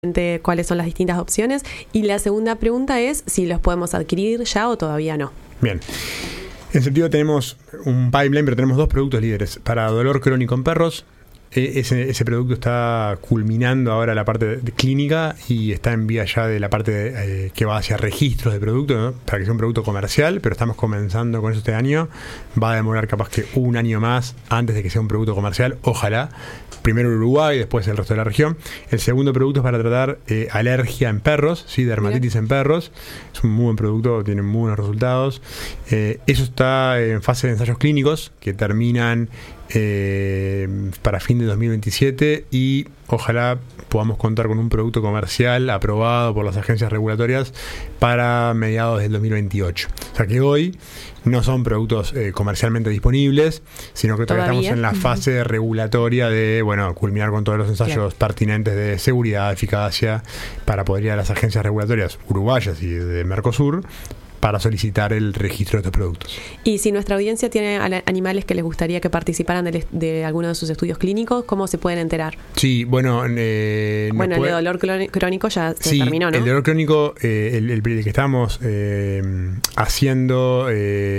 cuáles son las distintas opciones. Y la segunda pregunta es si los podemos adquirir ya o todavía no. Bien. En sentido tenemos un pipeline, pero tenemos 2 productos líderes. Para dolor crónico en perros, ese producto está culminando ahora la parte de clínica y está en vía ya de la parte que va hacia registros de producto, ¿no? Para que sea un producto comercial, pero estamos comenzando con eso este año. Va a demorar capaz que un año más antes de que sea un producto comercial, ojalá. Primero Uruguay, después el resto de la región. El segundo producto es para tratar alergia en perros, ¿sí? Dermatitis en perros. Es un muy buen producto, tiene muy buenos resultados. Eso está en fase de ensayos clínicos que terminan para fin de 2027 y ojalá podamos contar con un producto comercial aprobado por las agencias regulatorias para mediados del 2028. O sea que hoy no son productos comercialmente disponibles, sino que todavía estamos en la fase regulatoria de, culminar con todos los ensayos pertinentes de seguridad, eficacia, para poder ir a las agencias regulatorias uruguayas y de Mercosur para solicitar el registro de estos productos. Y si nuestra audiencia tiene animales que les gustaría que participaran de alguno de sus estudios clínicos, ¿cómo se pueden enterar? Sí, el de dolor crónico ya se terminó, ¿no? El dolor crónico, el que estábamos haciendo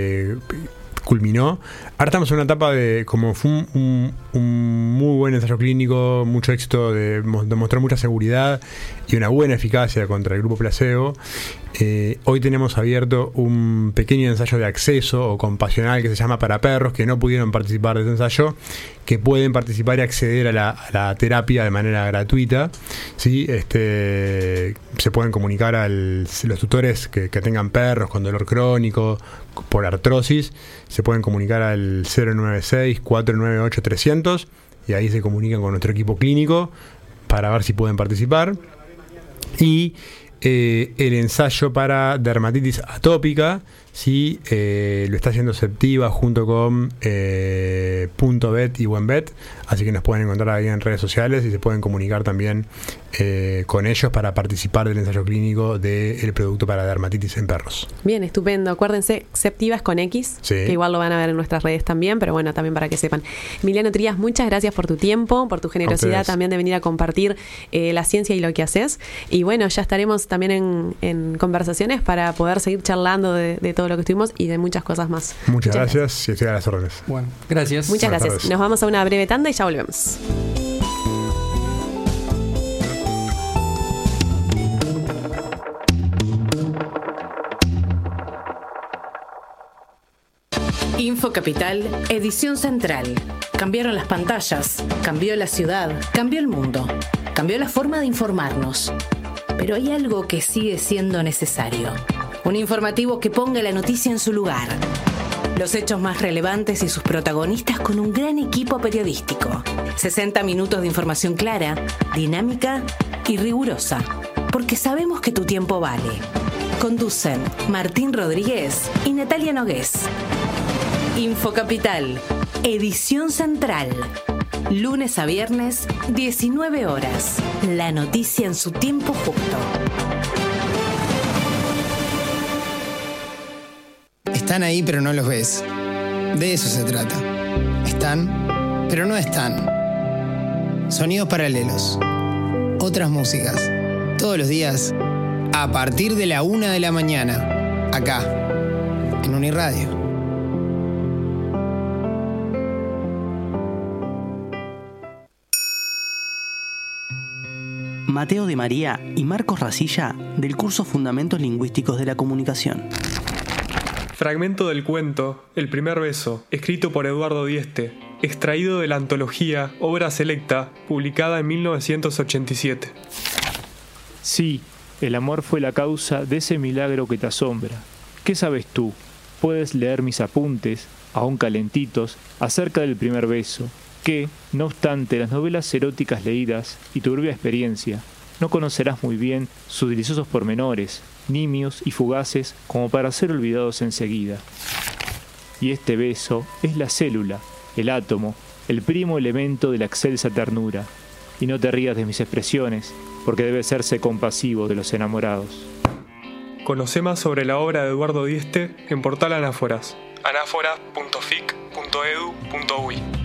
culminó. Ahora estamos en una etapa de, como fue un muy buen ensayo clínico, mucho éxito, demostró mucha seguridad y una buena eficacia contra el grupo placebo. Hoy tenemos abierto un pequeño ensayo de acceso o compasional que se llama para perros que no pudieron participar de ese ensayo, que pueden participar y acceder a la terapia de manera gratuita, ¿sí? Se pueden comunicar a los tutores que tengan perros con dolor crónico por artrosis, se pueden comunicar al 096-498-300 y ahí se comunican con nuestro equipo clínico para ver si pueden participar. Y el ensayo para dermatitis atópica, sí, lo está haciendo Septiva junto con .vet y Buenvet, así que nos pueden encontrar ahí en redes sociales y se pueden comunicar también con ellos para participar del ensayo clínico del producto para dermatitis en perros. Bien, estupendo. Acuérdense, Septiva es con X, sí, que igual lo van a ver en nuestras redes también, pero bueno, también para que sepan. Emiliano Trías, muchas gracias por tu tiempo, por tu generosidad también de venir a compartir la ciencia y lo que haces. Y bueno, ya estaremos también en conversaciones para poder seguir charlando de todo lo que estuvimos y de muchas cosas más. Muchas gracias y estoy a las órdenes. Bueno, gracias. Muchas Buenas gracias. tardes. Nos vamos a una breve tanda y ya volvemos. Info Capital, edición central. Cambiaron las pantallas, cambió la ciudad, cambió el mundo, cambió la forma de informarnos. Pero hay algo que sigue siendo necesario. Un informativo que ponga la noticia en su lugar. Los hechos más relevantes y sus protagonistas con un gran equipo periodístico. 60 minutos de información clara, dinámica y rigurosa. Porque sabemos que tu tiempo vale. Conducen Martín Rodríguez y Natalia Nogués. Info Capital, edición central. Lunes a viernes, 19 horas. La noticia en su tiempo justo. Están ahí pero no los ves. De eso se trata. Están, pero no están. Sonidos paralelos. Otras músicas. Todos los días, a partir de la 1 de la mañana. Acá, en Uniradio. Mateo de María y Marcos Racilla del curso Fundamentos Lingüísticos de la Comunicación. Fragmento del cuento El primer beso, escrito por Eduardo Dieste, extraído de la antología Obra Selecta, publicada en 1987. Sí, el amor fue la causa de ese milagro que te asombra. ¿Qué sabes tú? Puedes leer mis apuntes, aún calentitos, acerca del primer beso, que, no obstante las novelas eróticas leídas y tu propia experiencia, no conocerás muy bien sus deliciosos pormenores, nimios y fugaces como para ser olvidados enseguida. Y este beso es la célula, el átomo, el primo elemento de la excelsa ternura. Y no te rías de mis expresiones, porque debe serse compasivo de los enamorados. Conoce más sobre la obra de Eduardo Dieste en Portal Anáforas, anáforas.fic.edu.uy.